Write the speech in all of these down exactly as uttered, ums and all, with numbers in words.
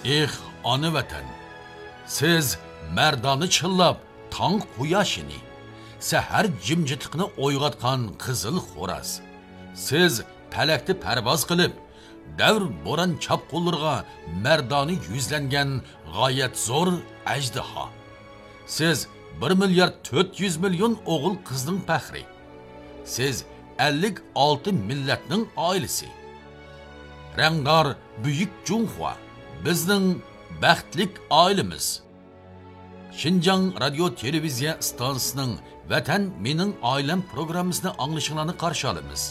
Eh, ana vatan, siz merdani chillab, tong quyoshini, sahar jimjitliqni o'yg'otgan qizil xo'raz. Siz palakni parvoz qilib, davr bo'ron chapqullarga merdani yuzlangan g'oyat zo'r ajdaho. Siz bir milliard to'rt yuz million o'g'il qizning faxri. Siz ellik olti millatning oilasi. Rangdor buyuk Junxua bizning baxtlik oilamiz. Xinjiang radio televiziya stansiyasining Vatan mening oilam programmasini anglashingizni qarshi olamiz.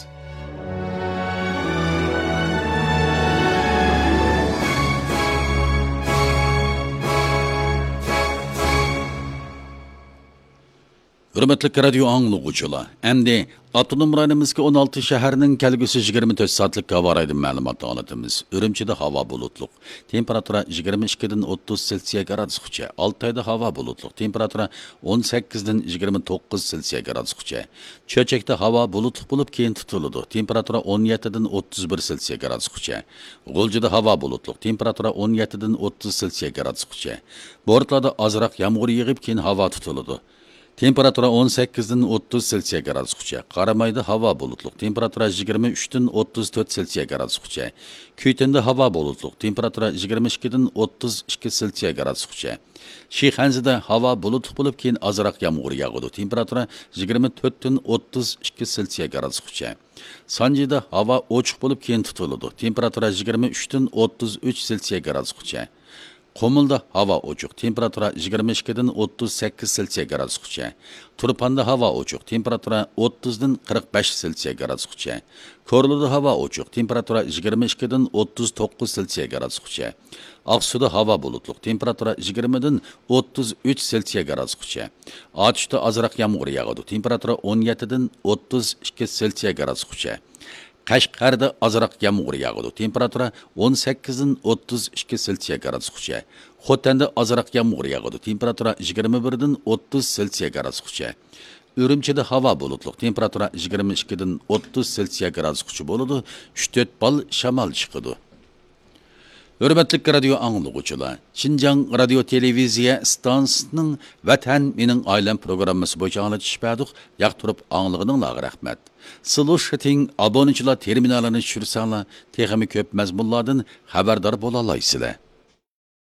Hürmetli radio anlıqçılar, endi Avtonom rayonimizga o'n olti shaharning kelgusi yigirma to'rt soatlik havo raydi ma'lumotini olatamiz. Urumchida havo bulutliq. Temperatura yigirma ikki dan o'ttiz Selsiya gradusgacha. Oltoyda havo bulutliq. Temperatura o'n sakkiz dan yigirma to'qqiz Selsiya gradusgacha. Cho'chakda havo bulutliq bo'lib keyin tutiladi. Temperatura o'n yetti dan o'ttiz bir Selsiya gradusgacha. G'uljida havo bulutliq. Temperatura o'n yetti dan o'ttiz Selsiya gradusgacha. Bortlarda ozroq yomg'ir yig'ib keyin havo tutiladi. Temperatura o'n sakkiz dan o'ttiz Selsiya gradusgacha. Qaramayda havo bulutliq. Temperatura yigirma uch dan o'ttiz to'rt Selsiya gradusgacha. Kuytenda havo bulutliq. Temperatura yigirma ikki dan o'ttiz ikki Selsiya gradusgacha. Shixanzida havo bulutliq bo'lib keyin ozroq yomg'ir yog'adi. Temperatura yigirma to'rt dan o'ttiz ikki Selsiya gradusgacha. Sanjida havo ochiq bo'lib keyin tutiladi. Temperatura yigirma uch dan o'ttiz uch Selsiya gradusgacha. Qomulda havo ochiq, temperatura yigirma ikki dan o'ttiz sakkiz Selsiya gradusgacha. Turpanda havo ochiq, temperatura o'ttiz dan qirq besh Selsiya gradusgacha. Korluda havo ochiq, temperatura yigirma ikki dan o'ttiz to'qqiz Selsiya gradusgacha. Aqsuda havo bulutliq, temperatura yigirma dan o'ttiz uch Selsiya gradusgacha. Otishda ozroq yomg'ir yog'adi, temperatura o'n yetti dan o'ttiz ikki Selsiya gradusgacha. Qashqarda ozroq yomg'ir yog'adi. Temperatura o'n sakkiz dan o'ttiz ikki Selsiya gradusgacha. Xotanda ozroq yomg'ir yog'adi. Temperatura yigirma bir dan o'ttiz Selsiya gradusgacha. Urumchida havo bulutliq. Temperatura yigirma ikki dan o'ttiz Selsiya gradusgacha bo'ladi. uch to'rt bal shamol chiqadi. Hürmetli radio anlıqçılar, Xinjiang radio televiziya stansiyasining Vatan mening oilam programmasi bo'yicha anglatish berdik. Yoqtirib anglığınızga rahmat. Sizlar abonechilar terminalini tushirsanglar, texnik ko'p mazmunlardan xabardor bo'la olasizlar.